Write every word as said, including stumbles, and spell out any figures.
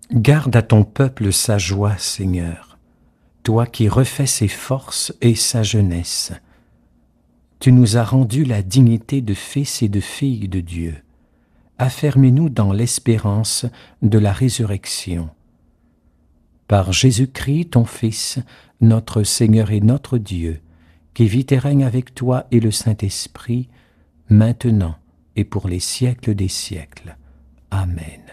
Garde à ton peuple sa joie, Seigneur, toi qui refais ses forces et sa jeunesse. Tu nous as rendu la dignité de fils et de filles de Dieu. Affermis-nous dans l'espérance de la résurrection. Par Jésus-Christ, ton Fils, notre Seigneur et notre Dieu, qui vit et règne avec toi et le Saint-Esprit, maintenant et pour les siècles des siècles. Amen.